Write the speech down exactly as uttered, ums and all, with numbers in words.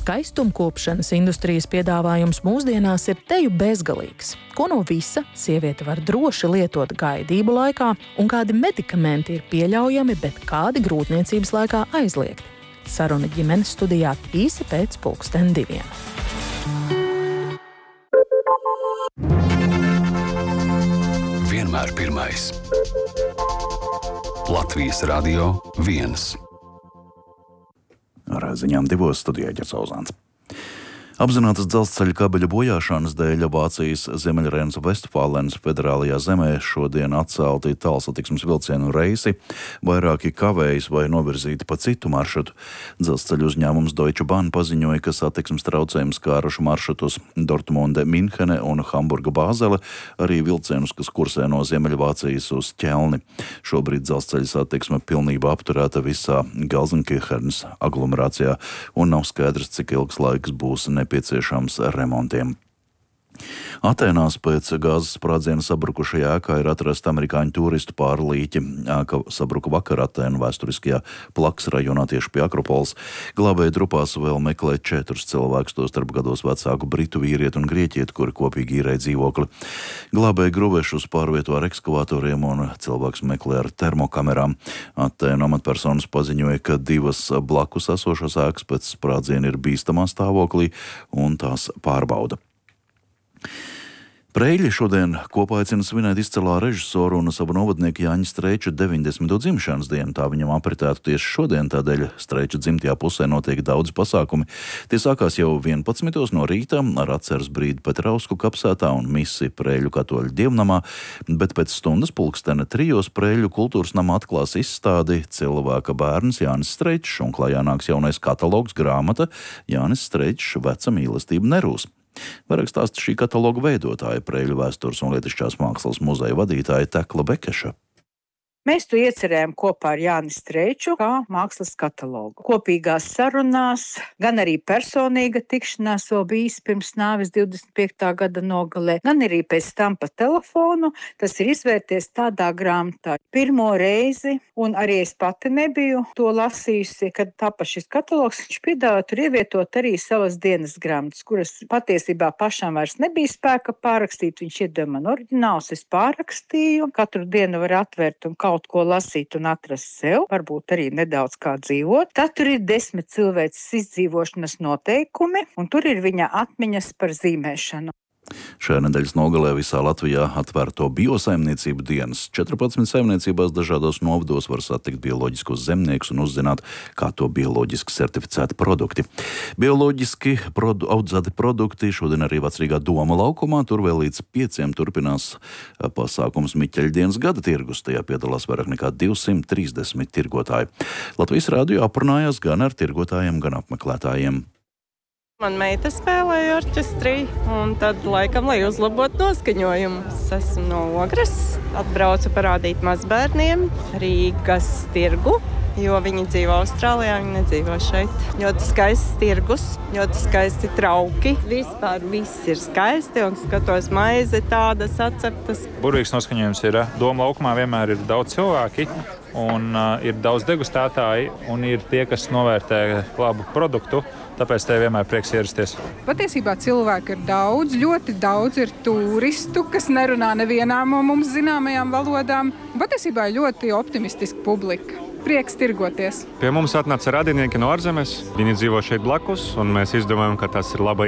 Skaistumkopšanas industrijas piedāvājums mūsdienās ir teju bezgalīgs. Ko no visa sieviete var droši lietot gaidību laikā un kādi medikamenti ir pieļaujami, bet kādi grūtniecības laikā aizliegti? Saruna ģimenes studijā īsi pēc pulksten diviem. Vienmēr pirmais. Latvijas Radio viens. Ar ziņām divos studijā Ģercauzāns. Apzinātas dzelzceļa kabeļa bojāšanas dēļ Vācijas Ziemeļrēnas-Vestfālenes federālajā zemē šodien atcelti tālsatiksmes vilcienu reisi, vairāki kavējas vai novirzīti pa citu maršrutu. Dzelzceļa uzņēmums Deutsche Bahn paziņoja, ka satiksmes traucējums skāruši maršrutus Dortmunde, Minhene un Hamburga Bāzele, arī vilcienus, kas kursē no Ziemeļvācijas uz Ķelni. Šobrīd dzelzceļa satiksme pilnībā apturēta visā Gelsenkirchenes aglomerācijā un nav skaidrs, cik ilgs laiks būs nepieciešams. nepieciešams remontiem. Atēnās pēc gāzes sprādziena sabrukušajā ēkā ir atrasta amerikāņu turistu pārlīķi. Ēka sabruka vakar Atēnu vēsturiskajā Plaks rajonā tieši pie Akropoles. Glābēju grupās vēl meklē četrus cilvēkus, tostarp gados vecāku britu vīrieti un grieķieti, kuri kopīgi īrē dzīvokli. Glābēju gruvešus pārvieto ar ekskavatoriem un cilvēks meklē ar termokamerām. Atēnu amatpersonas paziņoja, ka divas blakus esošās ēkas pēc sprādziena ir bīstamā stāvoklī un tās pārbauda. Preļļi šodien kopā aicina svinēt izcilā režisoru un savu novadnieku Jāņa Streiča deviņdesmito dzimšanas dienu. Tā viņam apritētu tieši šodien, tādēļ Streiča dzimtajā pusē notiek daudz pasākumi. Tie sākās jau vienpadsmitos no rīta ar atceres brīdi Petrausku kapsētā un misi Preļļu katoļu dievnamā, bet pēc stundas pulkstena trijos Preļļu kultūras namā atklās izstādi Cilvēka bērns Jānis Streičs un klajā nāks jaunais katalogs grāmata Jānis Streičs Veca mīlestība nerūs. Vairāk stāsta šī kataloga veidotāja, Preļļu vēstures un lietišķās mākslas muzeja vadītāja Tekla Bekeša. Mēs to iecerējām kopā ar Jāni Streiču kā mākslas katalogu. Kopīgās sarunās, gan arī personīga tikšanās vēl bijis pirms nāves divdesmit piektā gada nogalē, gan arī pēc tam pa telefonu. Tas ir izvērties tādā grāmatā pirmo reizi, un arī es pati nebiju to lasījusi, kad tapa šis katalogs. Viņš piedāvā tur ievietot arī savas dienas grāmatas, kuras patiesībā pašām vairs nebija spēka pārrakstīt. Viņš iedeva man oriģinālus, es pārrakstīju. Katru dienu var atvērt un kaut ko lasīt un atrast sev, varbūt arī nedaudz kā dzīvot. Tad tur ir desmit cilvēces izdzīvošanas noteikumi, un tur ir viņa atmiņas par zīmēšanu. Šajā nedēļas nogalē visā Latvijā atvērto biosaimniecību dienas. četrpadsmit saimniecībās dažādos novados var satikt bioloģiskos zemniekus un uzzināt, kā to bioloģiski certificēti produkti. Bioloģiski produ, audzēti produkti šodien arī Vecrīgā Doma laukumā. Tur vēl līdz pieciem turpinās pasākums Miķeļdienas gada tirgus. Tajā piedalās vairāk nekā divsimt trīsdesmit tirgotāji. Latvijas Rādio aprunājās gan ar tirgotājiem, gan apmeklētājiem. Man meita spēlēja orķestrī, un tad, laikam, lai uzlabotu noskaņojumu, es esmu no Ogres, atbraucu parādīt mazbērniem Rīgas tirgu, jo viņi dzīvo Austrālijā, viņi nedzīvo šeit. Ļoti skaists tirgus, ļoti skaisti trauki. Vispār viss ir skaisti, un skatos maize tādas atceptas. Burvīgs noskaņojums ir. Doma laukumā vienmēr ir daudz cilvēki, un uh, ir daudz degustātāji, un ir tie, kas novērtē labu produktu. Tāpēc te vienmēr prieks ierasties. Patiesībā cilvēku ir daudz, ļoti daudz ir turistu, kas nerunā nevienām no mums zināmajām valodām. Patiesībā ir ļoti optimistiska publika. Prieks tirgoties. Pie mums atnāca radinieki no ārzemes. Viņi dzīvo šeit blakus, un mēs izdomājam, ka tas ir laba